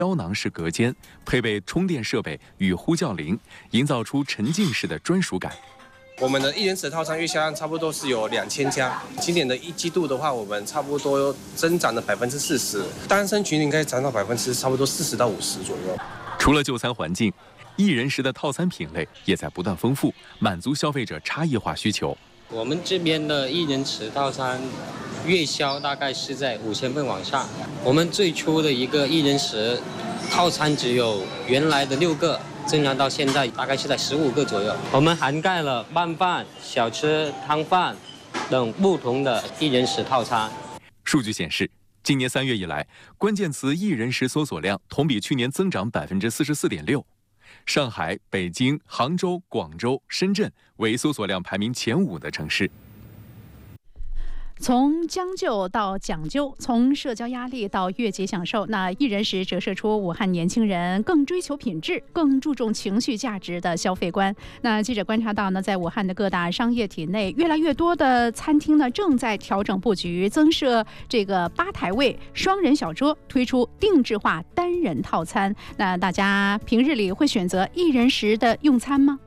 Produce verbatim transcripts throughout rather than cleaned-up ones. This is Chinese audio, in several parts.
胶囊式隔间，配备充电设备与呼叫铃，营造出沉浸式的专属感。 我们的一人食套餐月销量差不多是有两千家，今年的一季度的话，我们差不多增长了百分之四十，单身群应该涨到百分之差不多四十到五十左右。 除了就餐环境，一人食的套餐品类也在不断丰富，满足消费者差异化需求。 我们这边的一人食套餐月销大概是在五千份往上。我们最初的一个一人食套餐只有原来的六个。增长到现在大概是在十五个左右，我们涵盖了拌饭、小吃、汤饭等不同的一人食套餐。 数据显示，今年三月以来，关键词一人食搜索量同比去年增长百分之四十四点六。上海、北京、杭州、广州、深圳为搜索量排名前五的城市。 从将就到讲究，从社交压力到悦己享受，那一人食折射出武汉年轻人更追求品质、更注重情绪价值的消费观。那记者观察到呢，在武汉的各大商业体内，越来越多的餐厅呢正在调整布局，增设这个吧台位、双人小桌，推出定制化单人套餐。那大家平日里会选择一人食的用餐吗？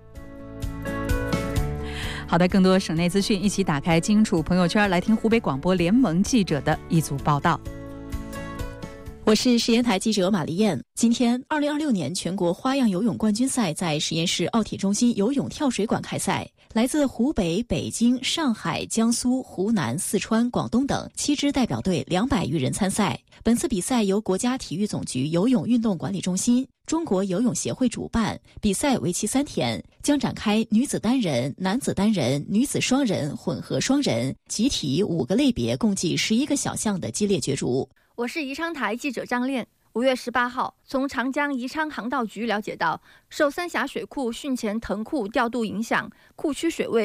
好的，更多省内资讯，一起打开荆楚朋友圈，来听湖北广播联盟记者的一组报道。 我是实验台记者马丽燕。今天，二零二六年全国花样游泳冠军赛在实验室奥体中心游泳跳水馆开赛。来自湖北、北京、上海、江苏、湖南、四川、广东等七支代表队两百余人参赛。本次比赛由国家体育总局游泳运动管理中心、中国游泳协会主办，比赛为期三天，将展开女子单人、男子单人、女子双人、混合双人、集体五个类别，共计十一个小项的激烈角逐。 我是宜昌台记者张炼。五月十八号，从长江宜昌航道局了解到，受三峡水库汛前腾库调度影响，库区水位